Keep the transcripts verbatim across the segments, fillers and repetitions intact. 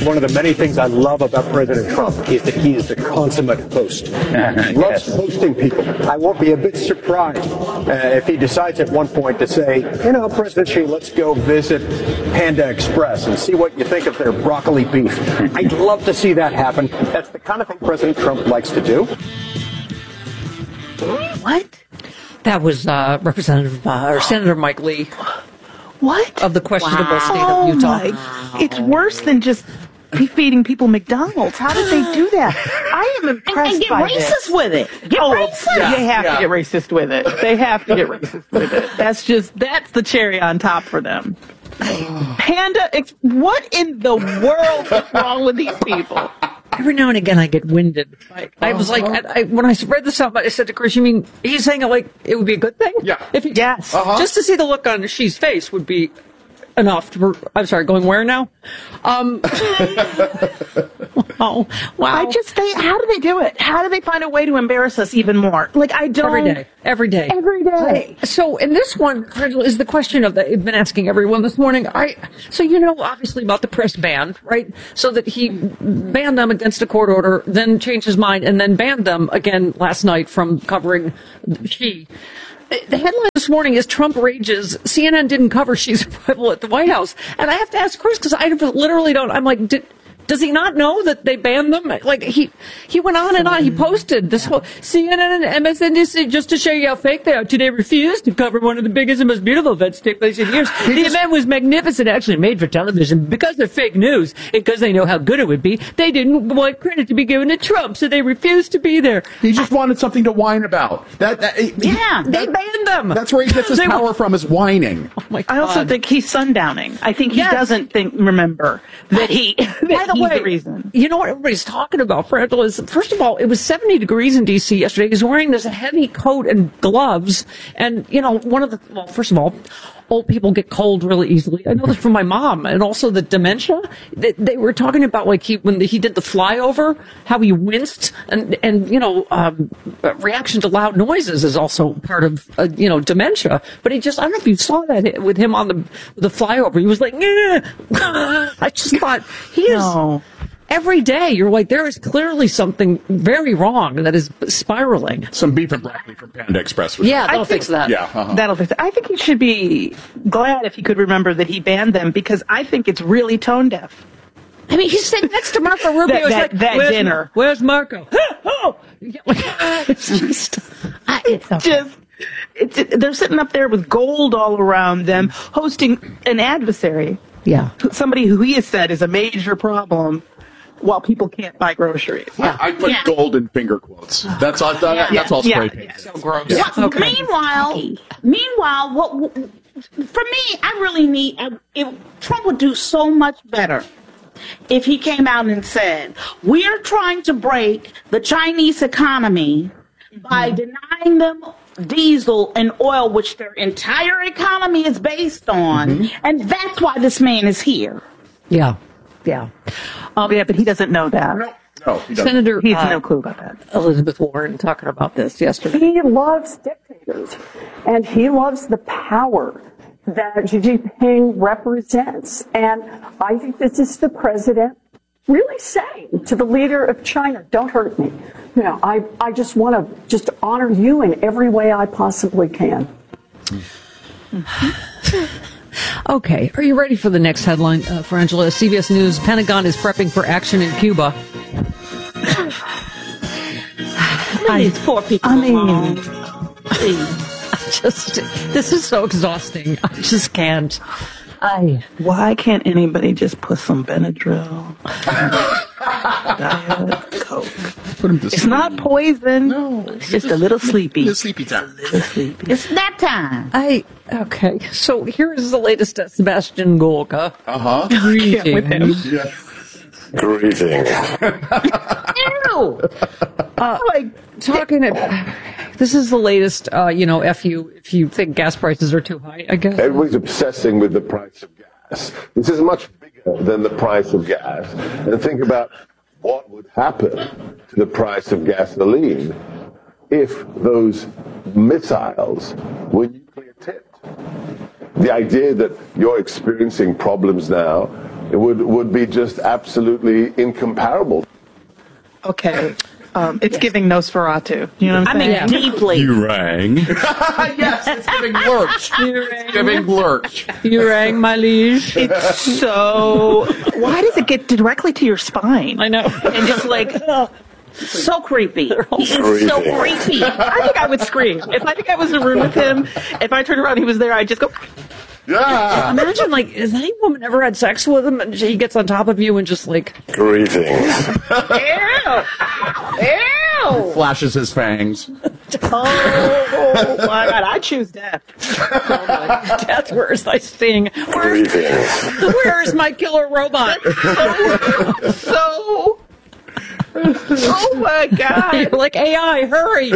one of the many things I love about President Trump is that he is the consummate host. He loves hosting people. I won't be a bit surprised uh, if he decides at one point to say, you know, President Xi, let's go visit Panda Express and see what you think of their broccoli beef. I'd love to see that happen. That's the kind of thing President Trump likes to do. What? That was uh, Representative uh, or Senator Mike Lee. What? Of the questionable wow. state of Utah. Oh my, it's worse than just feeding people McDonald's. How did they do that? I am impressed and, and get by racist this. with it. Get oh, racist. Yeah, they have yeah. to get racist with it. They have to get racist with it. That's just, that's the cherry on top for them. Panda, ex- what in the world is wrong with these people? Every now and again, I get winded. I, I was like, I, I, when I read this out, I said to Chris, you mean, he's saying it like it would be a good thing? Yeah. If he, yes. Uh-huh. Just to see the look on Xi's face would be enough to, I'm sorry, going where now? Um, wow. Wow. I just, they, how do they do it? How do they find a way to embarrass us even more? Like, I don't. Every day. Every day. Every day. So, in this one, is the question of that I've been asking everyone this morning. I, so you know, obviously about the press ban, right? So that he banned them against a court order, then changed his mind, and then banned them again last night from covering Xi. The headline this morning is Trump rages. C N N didn't cover Xi's arrival at the White House. And I have to ask Chris, because I literally don't, I'm like, did, does he not know that they banned them? Like, he, he went on and on. He posted this whole C N N and M S N B C, just to show you how fake they are, today refused to cover one of the biggest and most beautiful events to take place in years. The just, event was magnificent, actually made for television. Because they're fake news, and because they know how good it would be, they didn't want credit to be given to Trump, so they refused to be there. He just wanted something to whine about. That, that Yeah, he, they that, banned them. That's where he gets his they power were, from, is whining. Oh my God. I also think he's sundowning. I think he yes. doesn't think, remember, that he, that By the he's way, the reason. You know what everybody's talking about, Fragile, is, first of all, it was seventy degrees in D C yesterday. He's wearing this heavy coat and gloves. And, you know, one of the, well, first of all, old people get cold really easily. I know this from my mom. And also the dementia. They, they were talking about, like, he, when the, he did the flyover, how he winced. And, and you know, um, reaction to loud noises is also part of, uh, you know, dementia. But he just, I don't know if you saw that with him on the, the flyover. He was like, yeah. I just thought, he is. No. Every day, you're like, there is clearly something very wrong that is spiraling. Some beef and broccoli from Panda Express. Was Yeah, that'll I think, fix that. Yeah. Uh-huh. That'll fix it. I think he should be glad if he could remember that he banned them, because I think it's really tone deaf. I mean, he's sitting next to Marco Rubio. that, It's that, like, that where's, dinner. Where's Marco? Oh! It's just, I, it's okay. Just, it's, it, they're sitting up there with gold all around them, hosting an adversary. Yeah. Somebody who he has said is a major problem, while people can't buy groceries. Yeah. I, I put Yeah. gold in finger quotes. That's all. That, Yeah. That's all Yeah. spray Yeah. paint. So gross. Yeah. Well, Okay. Meanwhile, meanwhile, what, what for me, I really need. I, it, Trump would do so much better if he came out and said, "We are trying to break the Chinese economy by denying them diesel and oil, which their entire economy is based on, Mm-hmm. and that's why this man is here." Yeah. Yeah. Um, yeah, but he doesn't know that. No, no, he doesn't. Senator He has uh, no clue about that. Elizabeth Warren talking about this yesterday. He loves dictators, and he loves the power that Xi Jinping represents. And I think this is the president really saying to the leader of China, don't hurt me. You know, I, I just want to just honor you in every way I possibly can. Okay, are you ready for the next headline, uh, for Angela? C B S News, Pentagon is prepping for action in Cuba. These poor people. I mean, alone. I just, this is so exhausting. I just can't. I. why can't anybody just put some Benadryl, Diet Coke? Put him to It's sleep. not poison. No, It's just a little sleepy. It's sleepy time. A little sleepy. It's that time. I, okay, so here is the latest at Sebastian Gorka. Uh huh. Greetings. with him. Yeah. Greetings. Ew. Uh, like, talking about, this is the latest, uh, you know, F you, if you think gas prices are too high, I guess. Everybody's obsessing with the price of gas. This is much bigger than the price of gas. And think about what would happen to the price of gasoline if those missiles were nuclear tipped. The idea that you're experiencing problems now It would, would be just absolutely incomparable. Okay. Um, it's giving Nosferatu. You know what I'm I mean, saying? deeply. You rang. Yes, it's giving lurch. It's giving lurch. You rang, my liege. It's so. Why does it get directly to your spine? I know. And just like. So creepy. He's Creepy. so creepy. I think I would scream. If I think I was in a room with him, if I turned around and he was there, I'd just go. Yeah. Imagine, like, has any woman ever had sex with him and he gets on top of you and just, like... Greetings. Ew! Ew! Flashes his fangs. Oh, my God. I choose death. Death, where's thy sting? Where's, Greetings. where's my killer robot? So... Oh my God! You're like, A I, hurry!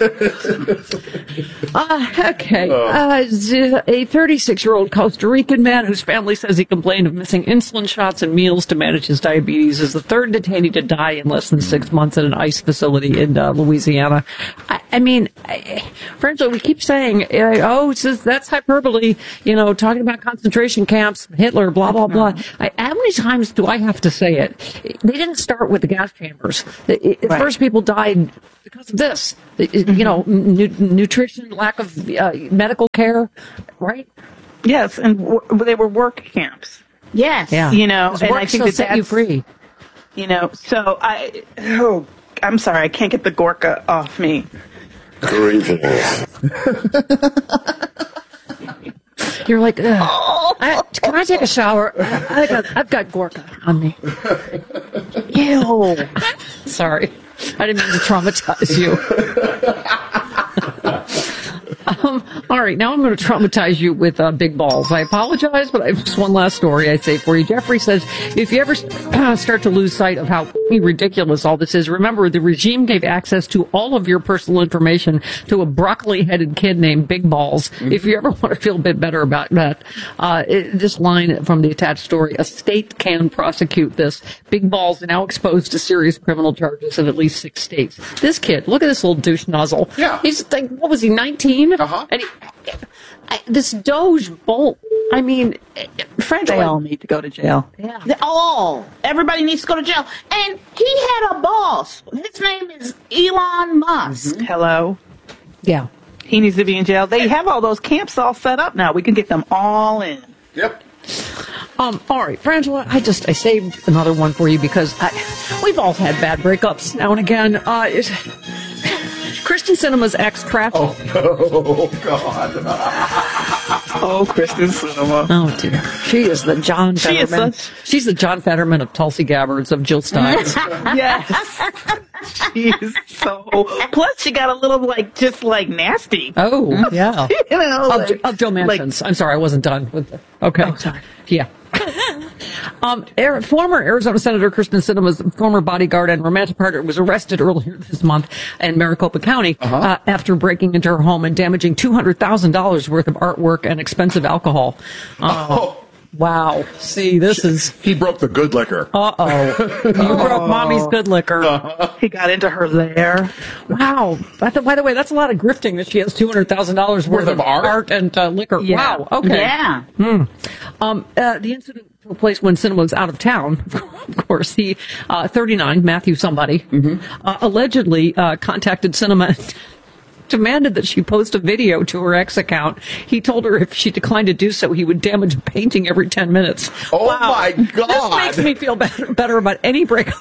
uh, okay. Uh, z- a thirty-six-year-old Costa Rican man whose family says he complained of missing insulin shots and meals to manage his diabetes is the third detainee to die in less than six months at an ICE facility in uh, Louisiana. I, I mean, I, Franco, we keep saying, uh, oh, it's just, that's hyperbole, you know, talking about concentration camps, Hitler, blah, blah, blah. I, how many times do I have to say it? They didn't start with the gas chambers. The, the Right. first people died because of this. It- You know, nu- nutrition, lack of uh, medical care, right? Yes, and w- they were work camps. Yes. You know, 'Cause and work I think will that set you that's- free. You know, so I. Oh, I'm sorry, I can't get the Gorka off me. Greetings. You're like, ugh. I, can I take a shower? I, I got, I've got Gorka on me. Ew. Sorry, I didn't mean to traumatize you. Um, all right, now I'm going to traumatize you with uh, big balls. I apologize, but I have just one last story I say for you. Jeffrey says, if you ever uh, start to lose sight of how ridiculous all this is, remember the regime gave access to all of your personal information to a broccoli-headed kid named Big Balls. Mm-hmm. If you ever want to feel a bit better about that, uh, it, this line from the attached story, a state can prosecute this. Big Balls now exposed to serious criminal charges in at least six states. This kid, look at this little douche nozzle. Yeah. He's like, what was he, nineteen? Uh-huh. And he, I, this Doge bolt, I mean, French. They all need to go to jail. Yeah. They all. Everybody needs to go to jail. And he had a boss. His name is Elon Musk. Mm-hmm. Hello? Yeah. He needs to be in jail. They have all those camps all set up now. We can get them all in. Yep. Um, all right, Frangela, I just, I saved another one for you because I, we've all had bad breakups now and again. Uh, it, Christian Cinema's ex Kraft. Oh, oh, God. Oh, Kristen Cinema. Oh dear, she is the John She is Fetterman. such- She's the John Fetterman of Tulsi Gabbards of Jill Steins. Yes. She's so. Plus, she got a little, like, just like nasty. Oh yeah, You know, of, like, of Joe like- Manchin's. I'm sorry, I wasn't done with. The, okay, Oh, sorry. Yeah. um, Air, former Arizona Senator Kristen Sinema's former bodyguard and romantic partner was arrested earlier this month in Maricopa County uh-huh. uh, after breaking into her home and damaging two hundred thousand dollars worth of artwork and expensive alcohol. Uh, Oh. Wow. See, this is... He broke the good liquor. Uh-oh. You broke mommy's good liquor. He got into her lair. Wow. By the, by the way, that's a lot of grifting that she has two hundred thousand dollars worth, Worth of of art? art and uh, liquor. Yeah. Wow. Okay. Yeah. Hmm. Um, uh, the incident took place when Cinema was out of town. Of course, he, uh, thirty-nine, Matthew somebody, mm-hmm. uh, allegedly uh, contacted Cinema demanded that she post a video to her ex account. He told her if she declined to do so, he would damage a painting every ten minutes. Oh, Wow. my God. This makes me feel better, better about any breakup.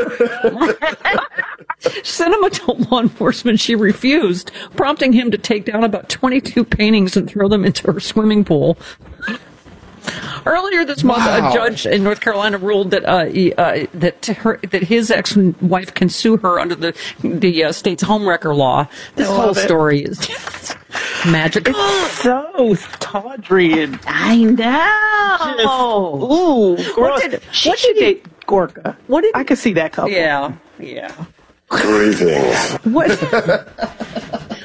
Cinema told law enforcement she refused, prompting him to take down about twenty-two paintings and throw them into her swimming pool. Earlier this month, Wow. a judge in North Carolina ruled that uh, he, uh, that her, that his ex-wife can sue her under the the uh, state's homewrecker law. This I whole love it. story is just magical. So tawdry and I know. ooh, gross. What did- she what should did he- date Gorka. What did- I could see that couple. Yeah, yeah. Greetings. What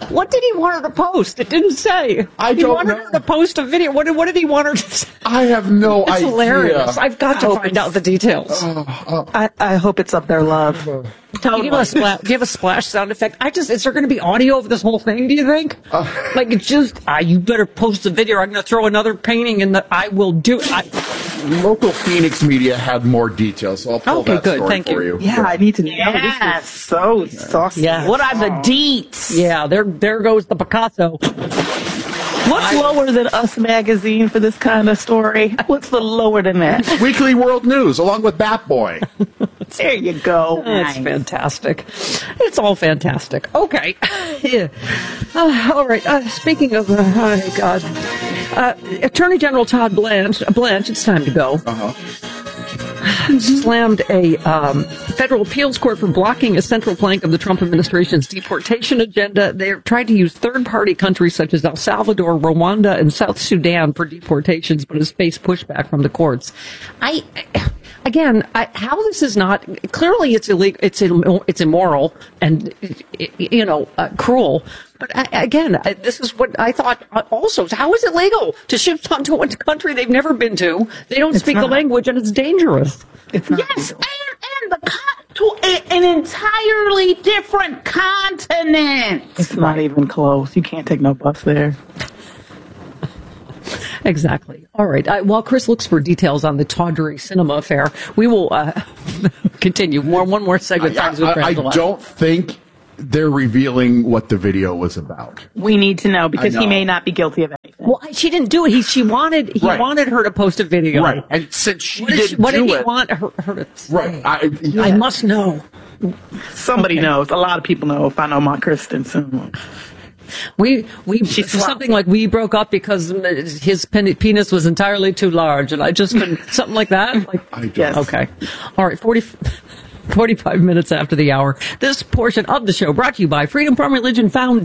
What did he want her to post? It didn't say. I he don't wanted know. her to post a video. What did, what did he want her to say? I have no It's idea. hilarious. I've got to I find out the details. I, I hope it's up their love. Do you, give a spla- do you have a splash sound effect? I just, is there going to be audio of this whole thing, do you think? Uh, like, it's just, ah, you better post the video or I'm going to throw another painting in the, I will do it. I, Local Phoenix media had more details, so I'll pull Okay, that good. story Thank for you. you. Yeah, I need to know. Yes. This is so saucy. Yeah. What are the deets? yeah, there, there goes the Picasso. What's lower than Us Magazine for this kind of story? What's the lower than that? Weekly World News, along with Bat Boy. There you go. That's fantastic. It's all fantastic. Okay. Yeah. Uh, all right. Uh, speaking of, uh, oh, God. Uh, Attorney General Todd Blanche, uh, Blanche, it's time to go. Uh-huh. Slammed a um, federal appeals court for blocking a central plank of the Trump administration's deportation agenda. They're trying to use third-party countries such as El Salvador, Rwanda, and South Sudan for deportations, but has faced pushback from the courts. I... Again, I, how this is not clearly it's illegal, it's it's immoral and you know uh, cruel. But I, again, I, this is what I thought. Also, how is it legal to ship someone to a country they've never been to? They don't It's speak not. the language, and it's dangerous. It's not Yes, legal. and, and the con- to a, an entirely different continent. It's not even close. You can't take no bus there. Exactly. All right. I, while Chris looks for details on the Tawdry Cinema affair, we will uh, continue. More one more segment. I, Times with I, I Frangela. don't think they're revealing what the video was about. We need to know because I know. he may not be guilty of anything. Well, she didn't do it. He she wanted he Right. wanted her to post a video. Right. And since she What did, didn't she, what do did he it, want her, her to say? right? I, yeah. I must know. Somebody knows. A lot of people know if I know my Kristen soon. We we She's something like we broke up because his pen, penis was entirely too large, and I just couldn't something like that. Like, I don't. Yes. okay, all right, forty. forty-five minutes after the hour. This portion of the show brought to you by Freedom from Religion Foundation.